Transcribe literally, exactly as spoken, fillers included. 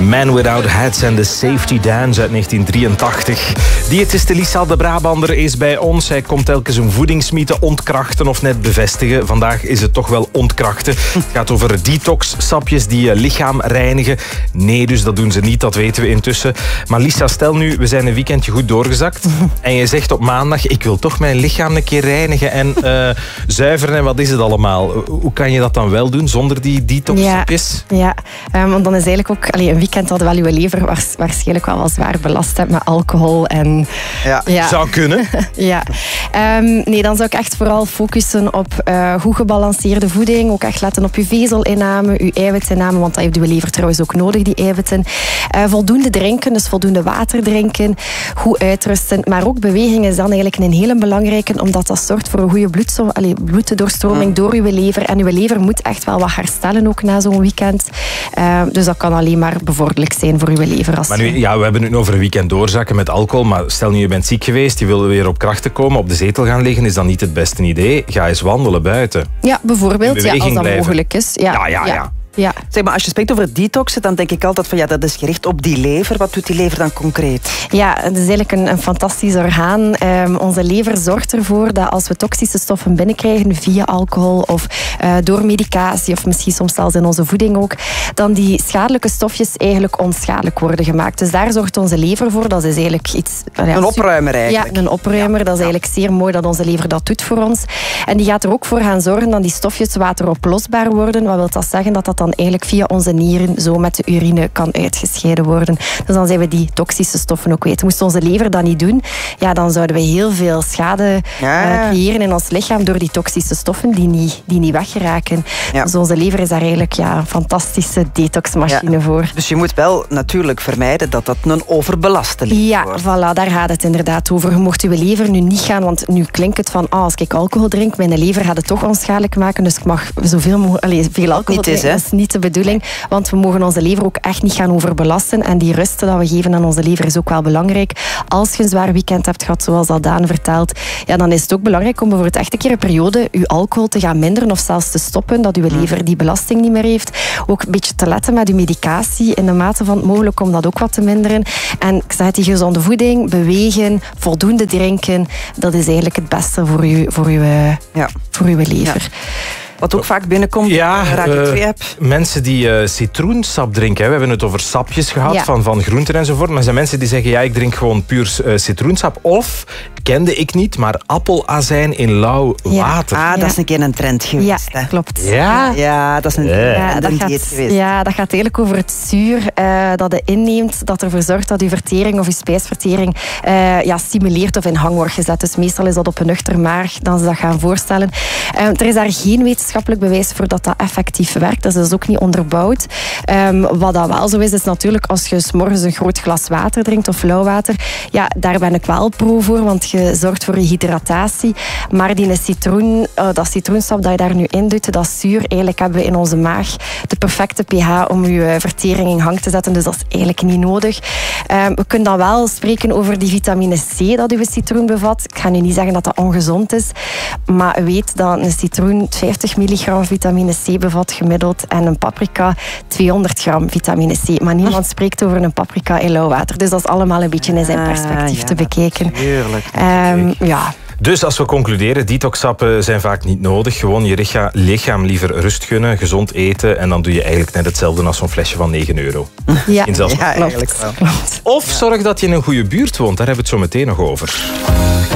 Man Without Hats en de Safety Dance uit negentien drieëntachtig. Diëtiste Lisa de Brabander is bij ons. Hij komt telkens een voedingsmythe ontkrachten of net bevestigen. Vandaag is het toch wel ontkrachten. Het gaat over detox-sapjes die je lichaam reinigen. Nee, dus dat doen ze niet, dat weten we intussen. Maar Lisa, stel nu, we zijn een weekendje goed doorgezakt. En je zegt op maandag, ik wil toch mijn lichaam een keer reinigen en uh, zuiveren. En wat is het allemaal? Hoe kan je dat dan wel doen zonder die detox-sapjes? Ja, ja. Um, want dan is eigenlijk ook... Allee, een weekend hadden wel je lever waars, waarschijnlijk wel wel zwaar belast hebt met alcohol. En, ja, ja. Zou kunnen. ja. Um, nee, dan zou ik echt vooral focussen op uh, goed gebalanceerde voeding. Ook echt letten op je vezelinname, je eiwitinname, want dat heeft je lever trouwens ook nodig, die eiwitten. Uh, voldoende drinken, dus voldoende water drinken. Goed uitrusten. Maar ook beweging is dan eigenlijk een hele belangrijke, omdat dat zorgt voor een goede bloedso- allee, bloeddoorstroming mm. door je lever. En je lever moet echt wel wat herstellen ook na zo'n weekend. Uh, dus dat kan alleen maar bevorderlijk zijn voor je lever. Als maar nu, ja, we hebben het nu over een weekend doorzakken met alcohol, maar stel nu je bent ziek geweest, je wil weer op krachten komen, op de zetel gaan liggen, is dat niet het beste idee? Ga eens wandelen buiten. Ja, bijvoorbeeld, ja, als dat blijven. mogelijk is. Ja, ja, ja. ja. ja. Ja. Zeg maar, als je spreekt over detoxen, dan denk ik altijd van ja, dat is gericht op die lever. Wat doet die lever dan concreet? Ja, het is eigenlijk een, een fantastisch orgaan. Um, onze lever zorgt ervoor dat als we toxische stoffen binnenkrijgen via alcohol of uh, door medicatie of misschien soms zelfs in onze voeding ook, dan die schadelijke stofjes eigenlijk onschadelijk worden gemaakt. Dus daar zorgt onze lever voor. Dat is eigenlijk iets... Ja, een opruimer eigenlijk. Ja, een opruimer. Ja. Dat is eigenlijk zeer mooi dat onze lever dat doet voor ons. En die gaat er ook voor gaan zorgen dat die stofjes wateroplosbaar worden. Wat wil dat zeggen? Dat dat dan eigenlijk via onze nieren zo met de urine kan uitgescheiden worden. Dus dan zijn we die toxische stoffen ook kwijt. Moest onze lever dat niet doen, ja, dan zouden we heel veel schade ja. uh, creëren in ons lichaam door die toxische stoffen die niet, die niet weggeraken. Ja. Dus onze lever is daar eigenlijk ja, een fantastische detoxmachine ja. voor. Dus je moet wel natuurlijk vermijden dat dat een overbelaste lever ja, wordt. Ja, voilà, daar gaat het inderdaad over. Je mocht je lever nu niet gaan, want nu klinkt het van, oh, als ik alcohol drink, mijn lever gaat het toch onschadelijk maken, dus ik mag zoveel mogelijk, allez, veel alcohol niet drinken. Is, dat is niet de bedoeling, want we mogen onze lever ook echt niet gaan overbelasten. En die rust dat we geven aan onze lever is ook wel belangrijk. Als je een zwaar weekend hebt gehad, zoals al Daan vertelt, ja, dan is het ook belangrijk om bijvoorbeeld echt een keer een periode je alcohol te gaan minderen of zelfs te stoppen, dat je lever die belasting niet meer heeft. Ook een beetje te letten met je medicatie in de mate van het mogelijk om dat ook wat te minderen. En ik zeg het, die gezonde voeding, bewegen, voldoende drinken, dat is eigenlijk het beste voor je, voor je, ja. voor je lever. Ja. Wat ook vaak binnenkomt, ja, raak ik twee uh, heb. Mensen die uh, citroensap drinken. Hè. We hebben het over sapjes gehad ja. van, van groenten enzovoort. Maar er zijn mensen die zeggen, ja, ik drink gewoon puur uh, citroensap. Of, kende ik niet, maar appelazijn in lauw ja. water. Ah, dat ja. is een keer een trend geweest. Ja, hè. klopt. Ja? Ja, dat is een, ja. Ja, een dat dieet gaat, geweest. Ja, dat gaat eigenlijk over het zuur uh, dat je inneemt, dat ervoor zorgt dat je vertering of je spijsvertering uh, ja, stimuleert of in hang wordt gezet. Dus meestal is dat op een nuchter maag, dan ze dat gaan voorstellen. Uh, er is daar geen wetenschappelijk bewijs voor dat dat effectief werkt. Dus dat is ook niet onderbouwd. Um, wat dat wel zo is, is natuurlijk als je 's morgens een groot glas water drinkt of lauw water, ja, daar ben ik wel pro voor, want je zorgt voor je hydratatie. Maar die citroen, uh, dat citroensap dat je daar nu in doet, dat zuur, eigenlijk hebben we in onze maag de perfecte pH om je vertering in gang te zetten. Dus dat is eigenlijk niet nodig. Um, we kunnen dan wel spreken over die vitamine C dat uw citroen bevat. Ik ga nu niet zeggen dat dat ongezond is, maar weet dat een citroen vijftig milligram vitamine C bevat gemiddeld en een paprika tweehonderd gram vitamine C. Maar niemand spreekt over een paprika in lauw water. Dus dat is allemaal een beetje in zijn perspectief ja, te bekijken. Natuurlijk. Um, ja. Dus als we concluderen, detoxsappen zijn vaak niet nodig. Gewoon je lichaam, lichaam liever rust gunnen, gezond eten en dan doe je eigenlijk net hetzelfde als zo'n flesje van negen euro. Ja, In zelfs ja eigenlijk wel. Klopt. Of zorg dat je in een goede buurt woont, daar hebben we het zo meteen nog over.